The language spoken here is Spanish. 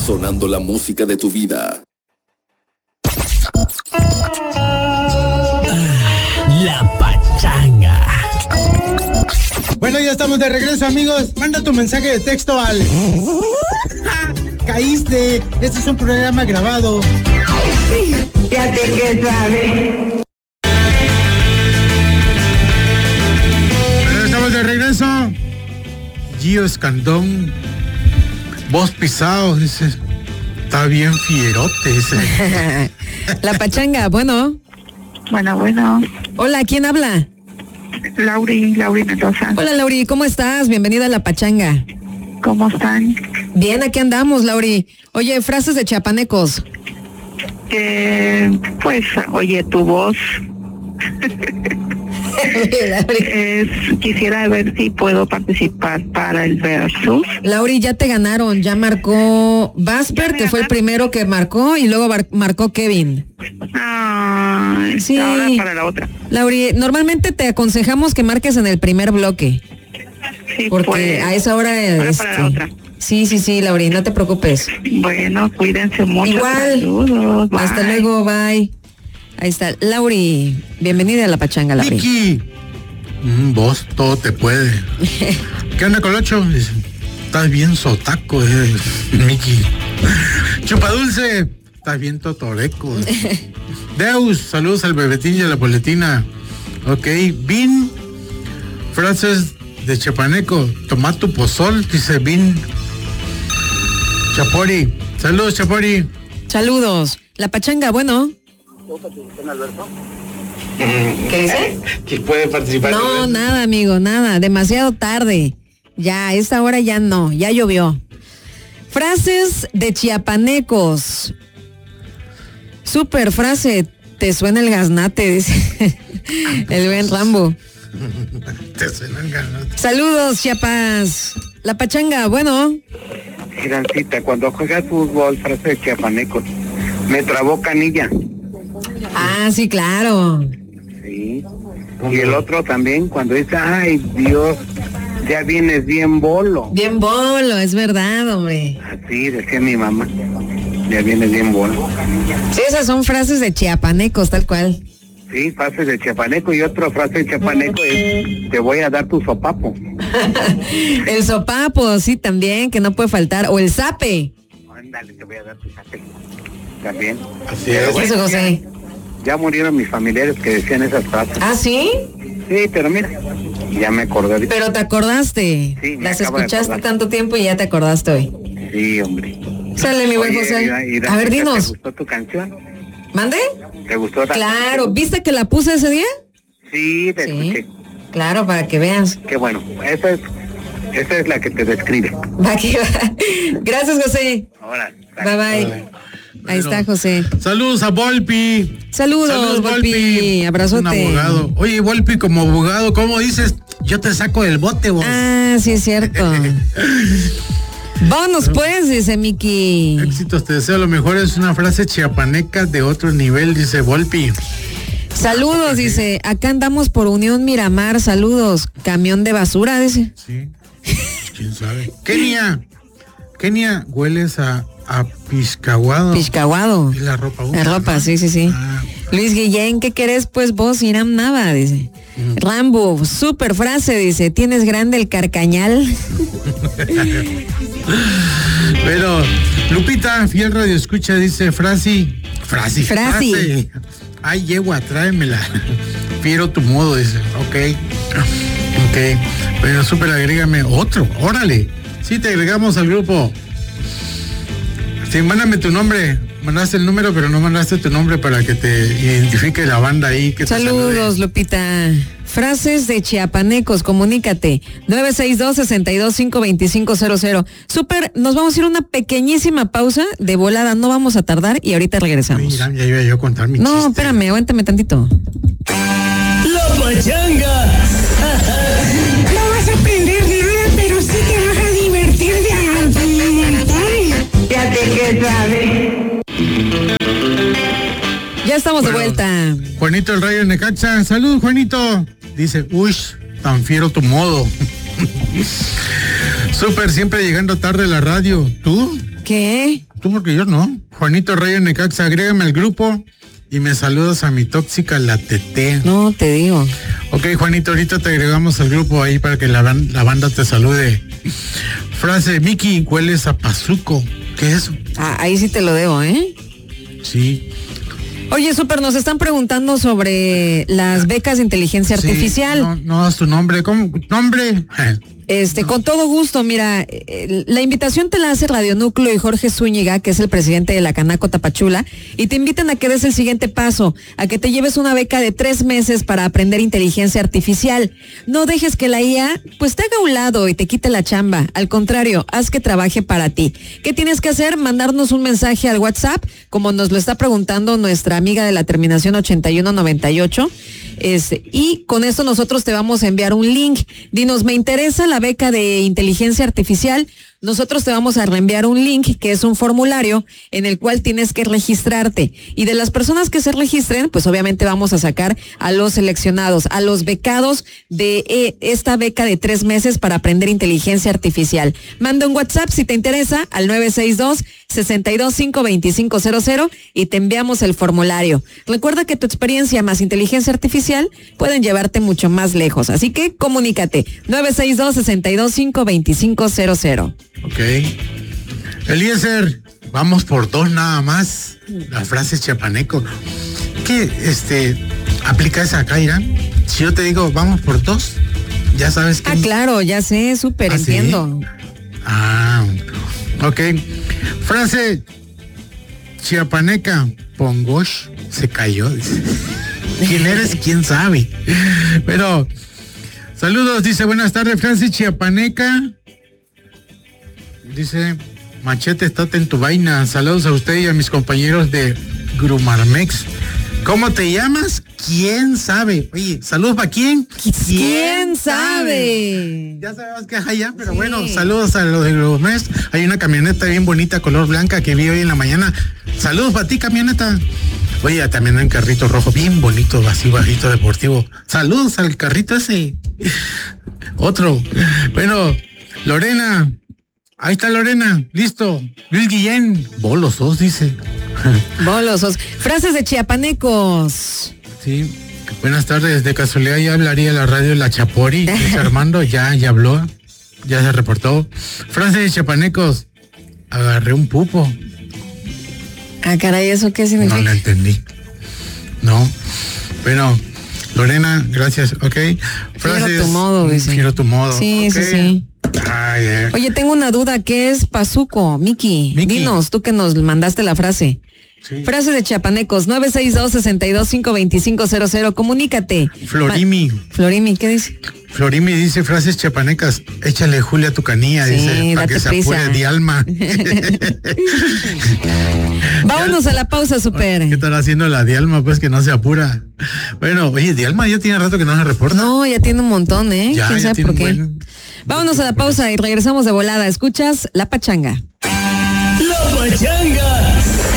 sonando la música de tu vida. La pachanga. Bueno, ya estamos de regreso, amigos. Manda tu mensaje de texto al... Caíste. Este es un programa grabado. Ya te que sabe. Estamos de regreso. Gio Escandón. Voz pisado, dice. Está bien fierote, dice. La pachanga, bueno. Bueno. Hola, ¿quién habla? Lauri Mendoza. Hola, Lauri, ¿cómo estás? Bienvenida a La Pachanga. ¿Cómo están? Bien, aquí andamos, Lauri. Oye, frases de chiapanecos. Pues, oye, tu voz. Quisiera ver si puedo participar para el versus. Lauri, ya te ganaron. Ya marcó Vasper, que fue el primero que marcó, y luego marcó Kevin. Sí. Ahora para la otra. Lauri, normalmente te aconsejamos que marques en el primer bloque. Sí, porque pues, a esa hora... para la otra. Sí, Lauri, no te preocupes. Bueno, cuídense mucho. Igual. Saludos, bye. Hasta luego, bye. Ahí está. Lauri, bienvenida a La Pachanga, Lauri. Vicky. Vos todo te puede. ¿Qué onda, Colocho? Dice, estás bien sotaco, Miki. Chupa dulce. Estás bien totoreco. Deus, saludos al bebetín y a la poletina. Ok, Vin. Frases de chapaneco. Toma tu pozol, dice Vin. Chapori. Saludos, Chapori. Saludos. La Pachanga, bueno. ¿Qué dice? ¿Quién puede participar? No, nada, amigo, nada. Demasiado tarde. Ya, a esta hora ya no. Ya llovió. Frases de chiapanecos. Super frase. Te suena el gaznate, dice el buen Rambo. Te suena el gaznate. Saludos, Chiapas. La Pachanga, bueno. Girancita, cuando juegas fútbol, frase de chiapanecos. Me trabó canilla. Ah, sí, claro. Sí. Y el otro también, cuando dice, ay, Dios, ya vienes bien bolo. Bien bolo, es verdad, hombre. Así decía mi mamá, ya vienes bien bolo. Sí, esas son frases de chiapanecos, tal cual. Sí, frases de chiapaneco, y otra frase de chiapaneco es, te voy a dar tu sopapo. El sopapo, sí, también, que no puede faltar. O el zape. Ándale, te voy a dar tu zape. También. Así es. Eso, José. Ya murieron mis familiares que decían esas frases. ¿Ah, sí? Sí, pero mira, ya me acordé. Pero te acordaste. Sí, me las acabo de escuchaste acordar. tanto tiempo y ya te acordaste hoy. Sí, hombre. Sale, mi buen Oye, José. A ver, dinos. ¿Te gustó tu canción? ¿Mande? ¿Te gustó la Claro. canción? ¿Viste que la puse ese día? Sí, te Sí. escuché. Claro, para que veas. Qué bueno, esa es la que te describe. Va que va. Gracias, José. Ahora. Bye, bye. Ahí está, José. Saludos a Volpi. Saludos, Volpi. Abrazote. Un abogado. Oye, Volpi, como abogado, ¿cómo dices? Yo te saco del bote, vos. Ah, sí, es cierto. Vámonos pues, dice Miki. Éxitos, te deseo lo mejor. Es una frase chiapaneca de otro nivel, dice Volpi. Saludos, dice. Acá andamos por Unión Miramar. Saludos. Camión de basura, dice. Sí. ¿Quién sabe? Kenia, hueles a piscaguado. Piscaguado. Y la ropa. La ropa, sí. Ah. Luis Guillén, ¿qué querés pues vos, Iram Nava? Dice. Rambo, super frase, dice. ¿Tienes grande el carcañal? Pero Lupita, fiel radio escucha, dice frase. Ay, yegua, tráemela. Fiero tu modo, dice. Ok. Pero súper agrégame otro, órale. Sí, te agregamos al grupo. Sí, mándame tu nombre. Mandaste el número, pero no mandaste tu nombre para que te identifique la banda ahí. Que Saludos, Lupita. Frases de chiapanecos, comunícate. 962-62-52500. Súper, nos vamos a ir a una pequeñísima pausa de volada, no vamos a tardar y ahorita regresamos. Mira, ya iba yo a contar mi No, chiste. espérame, aguántame tantito. La pachanga. No vas a aprender nada, pero sí te vas a divertir de Ya te que sabe. Ya estamos de vuelta. Juanito el Rayo Necaxa. Salud, Juanito. Dice, uy, tan fiero tu modo. Súper, siempre llegando tarde a la radio. ¿Tú? ¿Qué? Tú porque yo no. Juanito Reyes Necaxa, agrégame al grupo y me saludas a mi tóxica, la Tete. No, te digo. Ok, Juanito, ahorita te agregamos al grupo ahí para que la banda te salude. Frase, Miki, hueles a pazuco. ¿Qué es eso? Ah, ahí sí te lo debo, ¿eh? Sí. Oye, Super, nos están preguntando sobre las becas de inteligencia artificial. Sí, no das tu nombre. ¿Cómo? ¿Nombre? Con todo gusto, mira, la invitación te la hace Radio Núcleo y Jorge Zúñiga, que es el presidente de la Canaco Tapachula, y te invitan a que des el siguiente paso, a que te lleves una beca de 3 meses para aprender inteligencia artificial. No dejes que la IA, pues te haga a un lado y te quite la chamba. Al contrario, haz que trabaje para ti. ¿Qué tienes que hacer? Mandarnos un mensaje al WhatsApp, como nos lo está preguntando nuestra amiga de la terminación 8198. Y con esto nosotros te vamos a enviar un link. Dinos, me interesa la beca de inteligencia artificial. Nosotros te vamos a reenviar un link que es un formulario en el cual tienes que registrarte. Y de las personas que se registren, pues obviamente vamos a sacar a los seleccionados, a los becados de esta beca de 3 meses para aprender inteligencia artificial. Manda un WhatsApp si te interesa al 962-625-2500 y te enviamos el formulario. Recuerda que tu experiencia más inteligencia artificial pueden llevarte mucho más lejos. Así que comunícate 962-625-2500. Ok. Eliezer, vamos por 2 nada más. La frase chiapaneco. ¿Qué aplica esa acá, Irán? Si yo te digo vamos por 2, ya sabes que. Ah, claro, ya sé, súper, entiendo. ¿Sí? Ah, ok. Frase chiapaneca. Pongosh se cayó. ¿Quién eres? ¿Quién sabe? Pero, saludos, dice, buenas tardes, frase chiapaneca. Dice, Machete, estate en tu vaina. Saludos a usted y a mis compañeros de Grumarmex. ¿Cómo te llamas? ¿Quién sabe? Oye, saludos para quién. ¿Quién sabe? Ya sabemos que es allá, pero sí. Bueno, saludos a los de Grumarmex. Hay una camioneta bien bonita, color blanca, que vi hoy en la mañana. Saludos para ti, camioneta. Oye, también hay un carrito rojo bien bonito, así bajito, deportivo. Saludos al carrito ese. Otro. Bueno, Lorena. Ahí está Lorena, listo. Luis Guillén, bolos sos, dice. Bolos sos. Frases de chiapanecos. Sí, buenas tardes. De casualidad ya hablaría la radio La Chapori. Dice Armando, ya habló, ya se reportó. Frases de chiapanecos. Agarré un pupo. Ah, caray, ¿eso qué significa? No lo entendí. No. Bueno, Lorena, gracias, ok. Frases. Quiero tu modo, dice. Quiero tu modo. Sí, okay. sí. Ay, Oye, tengo una duda, ¿qué es pazuco, Miki? Dinos, tú que nos mandaste la frase. Sí. Frase de chiapanecos, 962-625-2500, comunícate. Florimi, ¿qué dice? Florimi dice frases chiapanecas, échale Julia tu canilla, sí, dice, para que se apure de alma. Vámonos a la pausa, Super. ¿Qué estará haciendo la Dialma? Pues que no se apura. Bueno, oye, Dialma ya tiene rato que no se reporta. No, ya tiene un montón, ¿eh? Ya, ¿Quién sabe por qué? Vámonos a la pausa y regresamos de volada. ¿Escuchas La Pachanga?